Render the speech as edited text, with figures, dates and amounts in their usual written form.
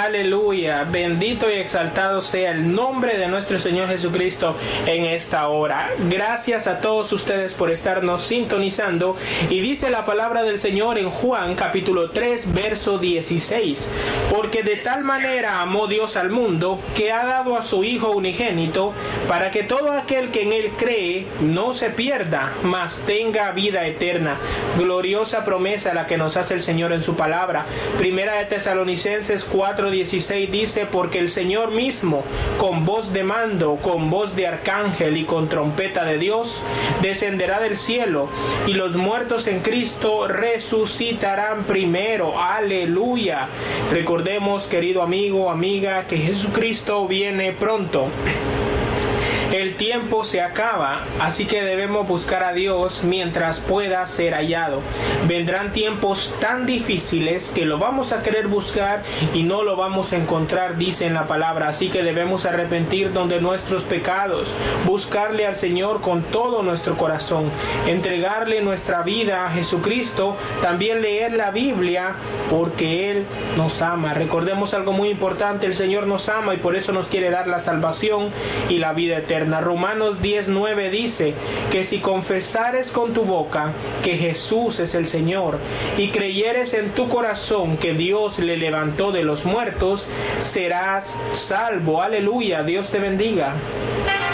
Aleluya, bendito y exaltado sea el nombre de nuestro Señor Jesucristo en esta hora. Gracias a todos ustedes por estarnos sintonizando. Y dice la palabra del Señor en Juan capítulo 3 verso 16: porque de tal manera amó Dios al mundo, que ha dado a su Hijo unigénito, para que todo aquel que en él cree no se pierda, mas tenga vida eterna. Gloriosa promesa la que nos hace el Señor en su palabra. Primera de Tesalonicenses 4:16 dice: porque el Señor mismo, con voz de mando, con voz de arcángel y con trompeta de Dios, descenderá del cielo, y los muertos en Cristo resucitarán primero. Aleluya. Recordemos, querido amigo, amiga, que Jesucristo viene pronto. El tiempo se acaba, así que debemos buscar a Dios mientras pueda ser hallado. Vendrán tiempos tan difíciles que lo vamos a querer buscar y no lo vamos a encontrar, dice en la palabra. Así que debemos arrepentirnos de nuestros pecados, buscarle al Señor con todo nuestro corazón, entregarle nuestra vida a Jesucristo, también leer la Biblia, porque Él nos ama. Recordemos algo muy importante: el Señor nos ama y por eso nos quiere dar la salvación y la vida eterna. Romanos 10:9 dice que si confesares con tu boca que Jesús es el Señor y creyeres en tu corazón que Dios le levantó de los muertos, serás salvo. Aleluya. Dios te bendiga.